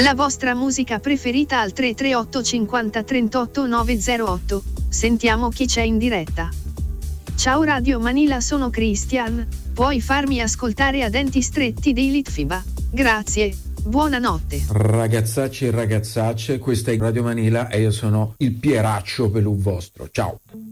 La vostra musica preferita al 338 50 38 908. Sentiamo chi c'è in diretta. Ciao Radio Manila, sono Christian. Puoi farmi ascoltare a denti stretti dei Litfiba? Grazie. Buonanotte. Ragazzacci e ragazzacce, questa è Radio Manila e io sono il Pieraccio per il vostro. Ciao.